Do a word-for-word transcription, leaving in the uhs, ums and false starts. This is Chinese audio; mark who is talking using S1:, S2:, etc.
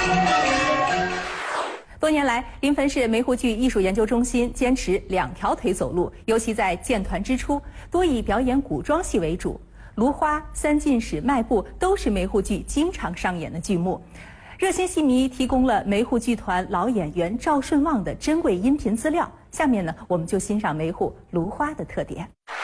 S1: 多年来，临汾市梅湖剧艺术研究中心坚持两条腿走路，尤其在建团之初，多以表演古装戏为主。芦花、三进使、迈步都是梅湖剧经常上演的剧目。热心戏迷提供了梅湖剧团老演员赵顺旺的珍贵音频资料。下面呢，我们就欣赏梅湖芦花的特点。